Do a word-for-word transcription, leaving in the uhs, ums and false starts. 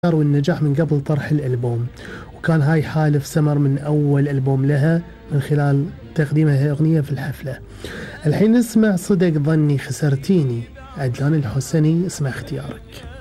والنجاح من قبل طرح الألبوم، وكان هاي حالف سمر من أول ألبوم لها من خلال تقديمها أغنية في الحفلة. الحين نسمع صدق ظني خسرتيني، عدلان الحسني، اسمع اختيارك.